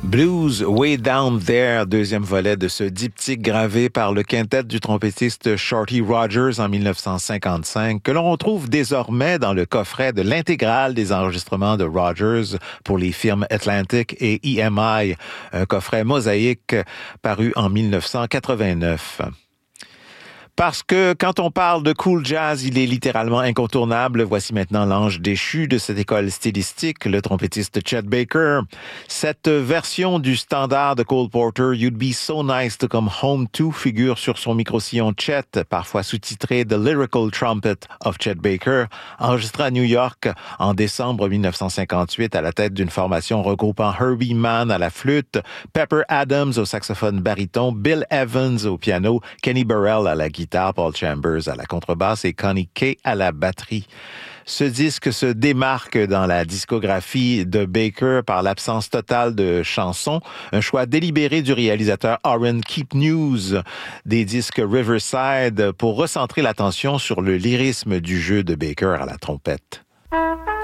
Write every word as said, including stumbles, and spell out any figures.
Blues Way Down There, deuxième volet de ce diptyque gravé par le quintet du trompettiste Shorty Rogers en dix-neuf cent cinquante-cinq, que l'on retrouve désormais dans le coffret de l'intégrale des enregistrements de Rogers pour les firmes Atlantic et E M I, un coffret mosaïque paru en dix-neuf cent quatre-vingt-neuf. Parce que quand on parle de cool jazz, il est littéralement incontournable. Voici maintenant l'ange déchu de cette école stylistique, le trompettiste Chet Baker. Cette version du standard de Cole Porter, You'd Be So Nice to Come Home To, figure sur son micro-sillon Chet, parfois sous-titré The Lyrical Trumpet of Chet Baker, enregistré à New York en décembre dix-neuf cent cinquante-huit à la tête d'une formation regroupant Herbie Mann à la flûte, Pepper Adams au saxophone baryton, Bill Evans au piano, Kenny Burrell à la guitare, Paul Chambers à la contrebasse et Connie Kay à la batterie. Ce disque se démarque dans la discographie de Baker par l'absence totale de chansons, un choix délibéré du réalisateur Aaron Keepnews des disques Riverside pour recentrer l'attention sur le lyrisme du jeu de Baker à la trompette.